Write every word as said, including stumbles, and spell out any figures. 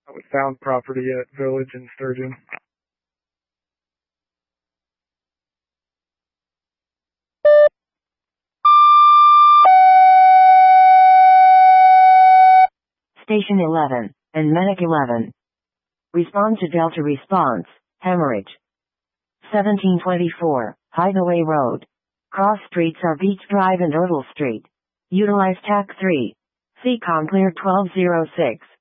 We found property at Village in Sturgeon. Station eleven, and Medic eleven. Respond to Delta response, hemorrhage. seventeen twenty-four, Hideaway Road. Cross streets are Beach Drive and Erdel Street. Utilize T A C three. C COM clear twelve oh six.